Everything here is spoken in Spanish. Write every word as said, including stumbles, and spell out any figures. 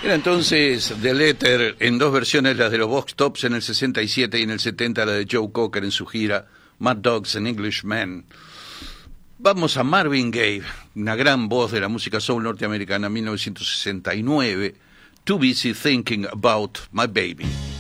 Era entonces The Letter en dos versiones, las de los Vox Tops en el sesenta y siete y en el setenta la de Joe Cocker en su gira Mad Dogs and Englishmen. Vamos a Marvin Gaye, una gran voz de la música soul norteamericana, mil novecientos sesenta y nueve, Too Busy Thinking About My Baby.